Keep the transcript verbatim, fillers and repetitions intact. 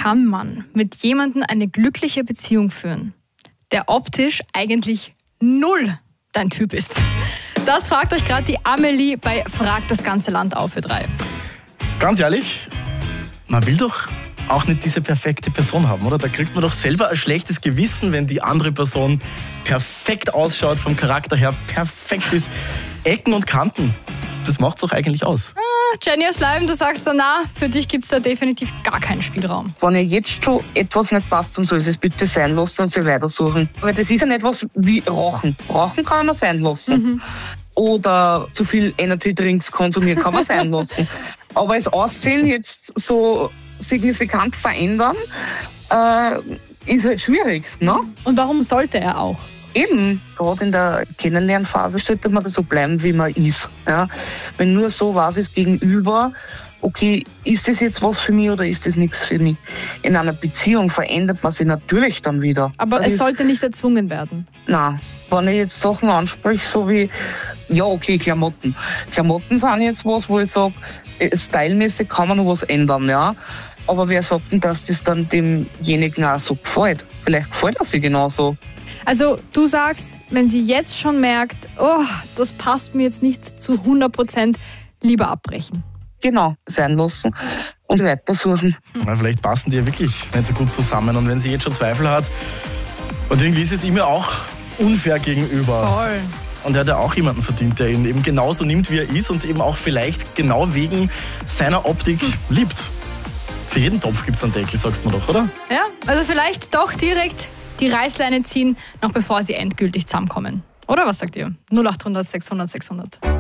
kann man mit jemandem eine glückliche Beziehung führen, der optisch eigentlich null dein Typ ist? Das fragt euch gerade die Amelie bei Fragt das ganze Land auf für drei. Ganz ehrlich, man will doch auch nicht diese perfekte Person haben, oder? Da kriegt man doch selber ein schlechtes Gewissen, wenn die andere Person perfekt ausschaut, vom Charakter her perfekt ist. Ecken und Kanten, das macht's doch eigentlich aus. Ah, Jenny aus Leim, du sagst da, na, für dich gibt's da definitiv gar keinen Spielraum. Wenn ihr jetzt schon etwas nicht passt, dann soll es bitte sein lassen und sie weitersuchen. Weil das ist ja nicht was wie Rauchen. Rauchen kann man sein lassen. Mhm. Oder zu viel Energy Drinks konsumieren kann man sein lassen. Aber das Aussehen jetzt so signifikant verändern, äh, ist halt schwierig. Ne? Und warum sollte er auch? Eben, gerade in der Kennenlernphase sollte man das so bleiben, wie man ist. Ja? Wenn nur so was ist gegenüber, okay, ist das jetzt was für mich oder ist das nichts für mich? In einer Beziehung verändert man sich natürlich dann wieder. Aber das es ist, sollte nicht erzwungen werden. Nein, wenn ich jetzt Sachen anspreche, so wie, ja okay, Klamotten. Klamotten sind jetzt was, wo ich sage, stylmäßig kann man noch was ändern, ja. Aber wer sagt denn, dass das dann demjenigen auch so gefällt? Vielleicht gefällt er sich genauso. Also du sagst, wenn sie jetzt schon merkt, oh, das passt mir jetzt nicht zu hundert Prozent, lieber abbrechen. Genau, sein lassen und weitersuchen. Ja, vielleicht passen die ja wirklich nicht so gut zusammen. Und wenn sie jetzt schon Zweifel hat, und irgendwie ist es ihm ja auch unfair gegenüber. Voll. Und er hat ja auch jemanden verdient, der ihn eben genauso nimmt, wie er ist und eben auch vielleicht genau wegen seiner Optik hm. liebt. Für jeden Topf gibt es einen Deckel, sagt man doch, oder? Ja, also vielleicht doch direkt die Reißleine ziehen, noch bevor sie endgültig zusammenkommen. Oder was sagt ihr? null acht hundert sechshundert sechshundert.